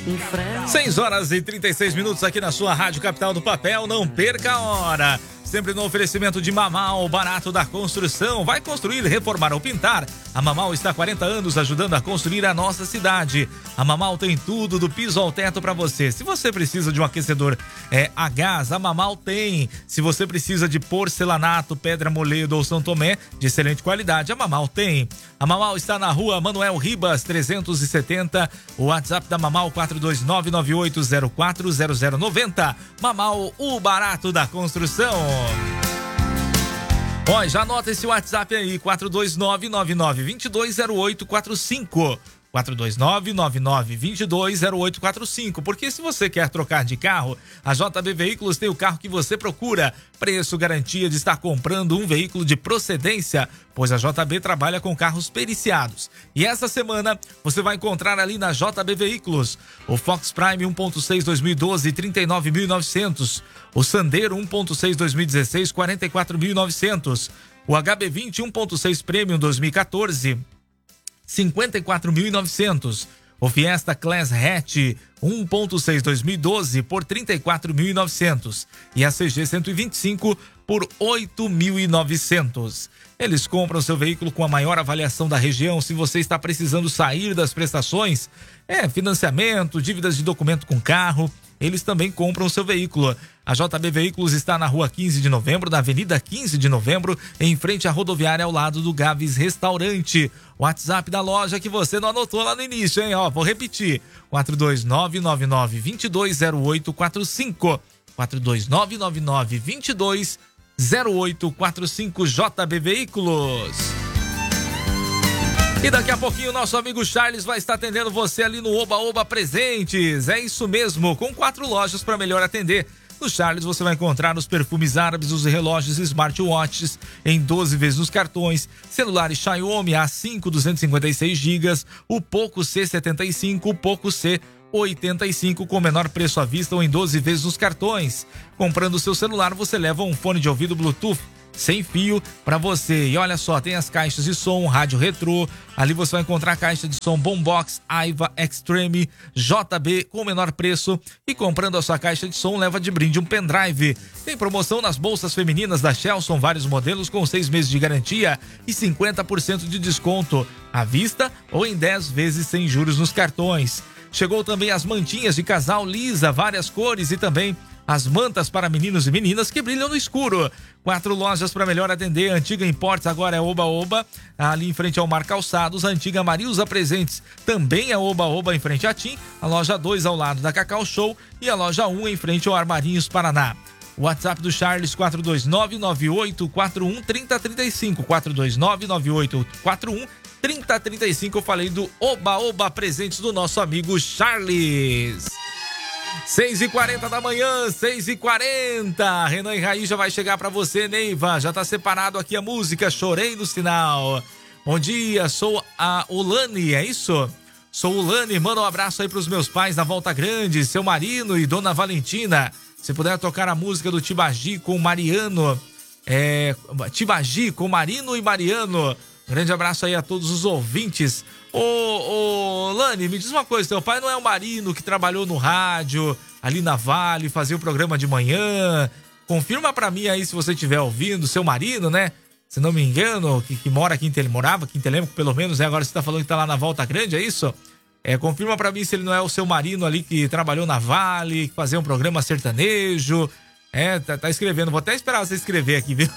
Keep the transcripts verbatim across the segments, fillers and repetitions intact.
seis horas e trinta e seis minutos aqui na sua Rádio Capital do Papel. Não perca a hora. Sempre no oferecimento de Mamal, barato da construção. Vai construir, reformar ou pintar? A Mamal está há quarenta anos ajudando a construir a nossa cidade. A Mamal tem tudo do piso ao teto para você. Se você precisa de um aquecedor é, a gás, a Mamal tem. Se você precisa de porcelanato, pedra moledo ou São Tomé de excelente qualidade, a Mamal tem. A Mamal está na rua Manuel Ribas, trezentos e setenta. O WhatsApp da Mamal quatro dois nove nove oito zero quatro zero zero nove zero. Mamal, o barato da construção. Ó, já anota esse WhatsApp aí, quatro dois nove nove nove dois dois zero oito quatro cinco. quatro dois nove nove nove dois dois zero oito quatro cinco, porque se você quer trocar de carro, a J B Veículos tem o carro que você procura. Preço, garantia de estar comprando um veículo de procedência, pois a J B trabalha com carros periciados. E essa semana você vai encontrar ali na J B Veículos o Fox Prime um ponto seis dois mil e doze, trinta e nove mil e novecentos. O Sandero um ponto seis dois mil e dezesseis, quarenta e quatro mil e novecentos. O H B vinte um ponto seis Premium dois mil e quatorze, cinquenta e quatro mil e novecentos. O Fiesta Class Hatch um ponto seis dois mil e doze por trinta e quatro mil e novecentos. E a C G cento e vinte e cinco por oito mil e novecentos. Eles compram seu veículo com a maior avaliação da região. Se você está precisando sair das prestações, é financiamento, dívidas de documento com carro, eles também compram seu veículo. A J B Veículos está na rua quinze de novembro, na avenida quinze de novembro, em frente à rodoviária, ao lado do Gaves Restaurante. O WhatsApp da loja que você não anotou lá no início, hein? Ó, vou repetir, quatro dois nove nove nove dois dois zero oito quatro cinco. quatro dois nove nove nove dois dois zero oito quatro cinco. J B Veículos. E daqui a pouquinho o nosso amigo Charles vai estar atendendo você ali no Oba Oba Presentes. É isso mesmo, com quatro lojas para melhor atender. No Charles você vai encontrar os perfumes árabes, os relógios smartwatches em doze vezes nos cartões, celulares Xiaomi A cinco duzentos e cinquenta e seis gigas, o Poco C setenta e cinco, o Poco C oitenta e cinco com menor preço à vista ou em doze vezes nos cartões. Comprando o seu celular você leva um fone de ouvido Bluetooth sem fio para você. E olha só, tem as caixas de som, rádio retrô. Ali você vai encontrar a caixa de som Boombox, Aiva, Extreme, J B com o menor preço. E comprando a sua caixa de som, leva de brinde um pendrive. Tem promoção nas bolsas femininas da Shelson, vários modelos com seis meses de garantia e cinquenta por cento de desconto à vista ou em dez vezes sem juros nos cartões. Chegou também as mantinhas de casal lisa, várias cores, e também as mantas para meninos e meninas que brilham no escuro. Quatro lojas para melhor atender. A antiga Importes agora é Oba Oba, ali em frente ao Mar Calçados. A antiga Marilza Presentes também é Oba Oba, em frente a Tim. A loja dois ao lado da Cacau Show e a loja um em frente ao Armarinhos Paraná. O WhatsApp do Charles quatro dois nove nove oito quatro um três zero três cinco, quatro dois nove nove oito quatro um três zero três cinco. Eu falei do Oba Oba Presentes do nosso amigo Charles. seis e quarenta da manhã, seis e quarenta. Renan e Raí já vai chegar pra você, Neiva. Já tá separado aqui a música Chorei no Sinal. Bom dia, sou a Ulane, é isso? Sou Ulane, manda um abraço aí pros meus pais na Volta Grande, seu Marino e Dona Valentina. Se puder tocar a música do Tibagi com Mariano, é, Tibagi com Marino e Mariano. Grande abraço aí a todos os ouvintes. Ô, ô, Lani, me diz uma coisa, teu pai não é o Marino que trabalhou no rádio, ali na Vale, fazia o programa de manhã? Confirma pra mim aí se você estiver ouvindo, seu Marino, né? Se não me engano, que, que mora aqui em Telemaco, morava aqui em Telemaco, pelo menos, né? Agora você tá falando que tá lá na Volta Grande, é isso? É, confirma pra mim se ele não é o seu Marino ali que trabalhou na Vale, que fazia um programa sertanejo. É, tá, tá escrevendo, vou até esperar você escrever aqui, viu?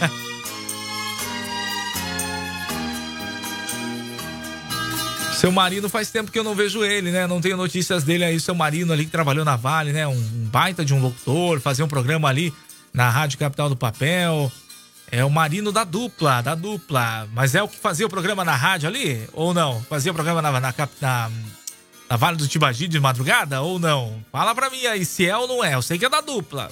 Seu Marino faz tempo que eu não vejo ele, né? Não tenho notícias dele aí, seu Marino ali que trabalhou na Vale, né? Um baita de um locutor, fazia um programa ali na Rádio Capital do Papel. É o Marino da dupla, da dupla. Mas é o que fazia o programa na rádio ali? Ou não? Fazia o programa na, na, na, na Vale do Tibagi de madrugada? Ou não? Fala pra mim aí se é ou não é. Eu sei que é da dupla.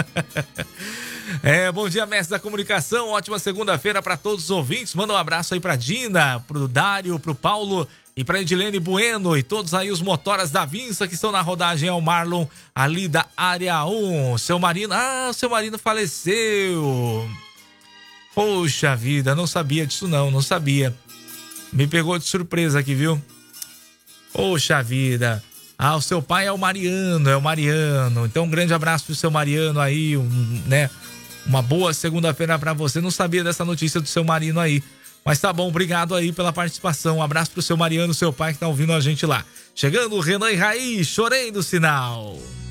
É, bom dia, mestre da comunicação. Ótima segunda-feira pra todos os ouvintes. Manda um abraço aí pra Dina, pro Dário, pro Paulo e pra Edilene Bueno e todos aí os motoras da Vinça que estão na rodagem ao Marlon ali da área um. Seu Marino, ah, o seu Marino faleceu. Poxa vida, não sabia disso não, não sabia. Me pegou de surpresa aqui, viu? Poxa vida. Ah, o seu pai é o Mariano, é o Mariano. Então, um grande abraço pro seu Mariano aí, um, né? Uma boa segunda-feira pra você. Não sabia dessa notícia do seu Marino aí. Mas tá bom, obrigado aí pela participação. Um abraço pro seu Mariano, seu pai que tá ouvindo a gente lá. Chegando o Renan e Raiz, chorei no sinal.